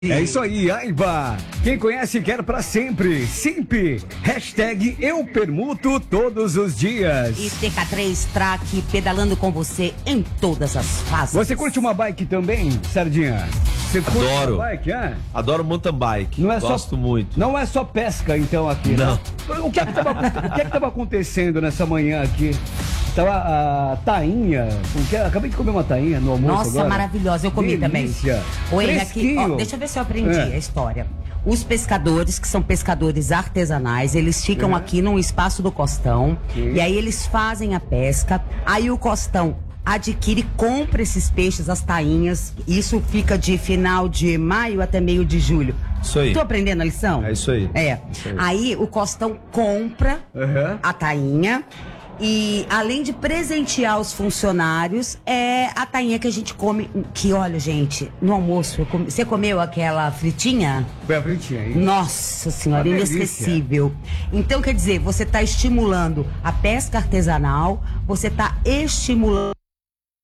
É isso aí, Aiba. Quem conhece quer pra sempre. Simp. Hashtag eu permuto todos os dias. E TK3 Track pedalando com você em todas as fases. Você curte uma bike também, Sardinha? Você curte Adoro. uma bike, é? Adoro mountain bike. Não é Gosto muito. Não é só pesca, então, aqui, Não. né? O que é que tava acontecendo nessa manhã aqui? Tava a tainha. Acabei de comer uma tainha no almoço. Nossa, agora. maravilhosa. Eu comi Delícia. também. Oi, aqui, Fresquinho. ó, deixa eu ver se eu aprendi É. a história. Os pescadores, que são pescadores artesanais, eles ficam aqui num espaço do Costão. Sim. E aí eles fazem a pesca. Aí o Costão adquire, compra esses peixes, as tainhas. Isso fica de final de maio até meio de julho. Isso aí. Tô aprendendo a lição? É isso aí. É. Isso aí. Aí o Costão compra a tainha. E além de presentear os funcionários, é a tainha que a gente come. Que olha, gente, no almoço, você comeu aquela fritinha? Foi a fritinha aí. Nossa senhora, Uma delícia. inesquecível. Então, quer dizer, você está estimulando a pesca artesanal, você está estimulando